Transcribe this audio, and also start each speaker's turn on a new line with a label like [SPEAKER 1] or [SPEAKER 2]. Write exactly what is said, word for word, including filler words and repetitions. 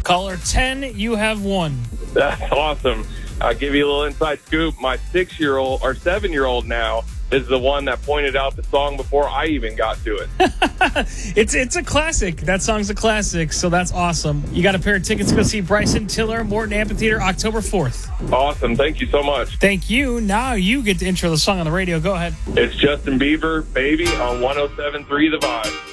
[SPEAKER 1] Caller ten, you have won.
[SPEAKER 2] That's awesome. I'll give you a little inside scoop. My six-year-old or seven-year-old now is the one that pointed out the song before I even got to it.
[SPEAKER 1] it's it's a classic. That song's a classic, so that's awesome. You got a pair of tickets to go see Bryson Tiller, Morton Amphitheater, October fourth.
[SPEAKER 2] Awesome. Thank you so much.
[SPEAKER 1] Thank you. Now you get to intro the song on the radio. Go ahead.
[SPEAKER 2] It's Justin Bieber, Baby, on one oh seven point three The Vibe.